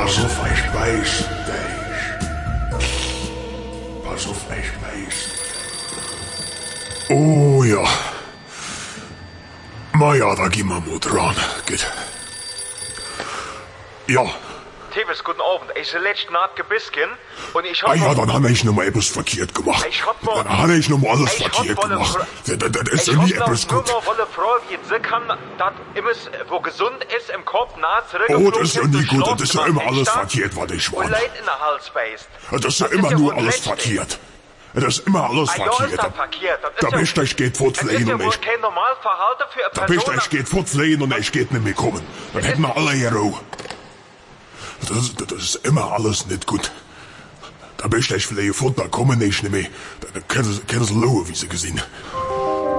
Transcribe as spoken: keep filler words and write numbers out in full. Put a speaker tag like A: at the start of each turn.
A: Pass auf, ich weiß dich. Pass auf, ich weiß. Oh ja. Ma ja, da gehen wir mal dran. Geht. Ja.
B: Tevis, guten Abend. Ich bin letzte Nacht gebisken und ich hab...
A: Ah ja, dann habe ich noch mal etwas verkehrt gemacht.
B: Ich hab mal...
A: Dann habe ich noch mal alles
B: ich
A: verkehrt
B: hab
A: gemacht.
B: Fra-
A: Das, das ist
B: ich
A: ja nie
B: hab
A: etwas
B: noch nur
A: gut.
B: mal eine Frage, wie sie kann, dass immer, wo gesund ist, im Kopf nah zurück...
A: Oh, das ist ja nie gut. Das ist ja immer alles verkehrt, was ich
B: Und
A: war.
B: Leid in der Hals beißt.
A: Das ist ja immer nur alles verkehrt. Das ist immer alles
B: Ah, ja, ist
A: verkehrt.
B: das verkehrt. Das ist
A: Der
B: ja-
A: Beste, ich geht
B: Das ist
A: fortfliehen
B: ja
A: und
B: wohl
A: ich...
B: kein Normalverhalten für eine
A: Der
B: Person.
A: Beste, ich geht fortfliehen und ich geht nicht mehr kommen. Dann hätten wir alle hier auch. Das, das ist immer alles nicht gut. Der Beste, ich fliege fort, dann kommen ich nicht mehr. Dann können sie, können sie schauen, wie sie gesehen.